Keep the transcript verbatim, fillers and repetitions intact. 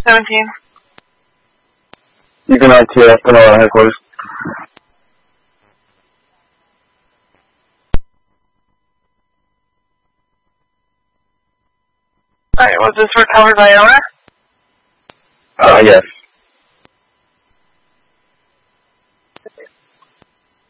seventeen. You can I T F Panora headquarters. Alright, was this recovered by owner? Uh, yes.